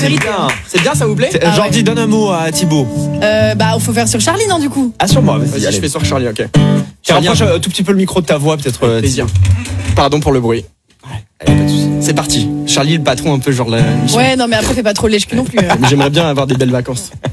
vérité. C'est bien, ça vous plaît? Jordi, donne un mot à Thibaut. Faut faire sur Charlie, non, du coup? Ah, sur moi, Vas-y, je fais sur Charlie, ok. Charlie, rapproche un tout petit peu le micro de ta voix, peut-être. Plaisir. Pardon pour le bruit. C'est parti. Charlie, le patron, un peu genre la mission. Ouais, non, mais après, fais pas trop lèche-cul non plus. J'aimerais bien avoir des belles vacances.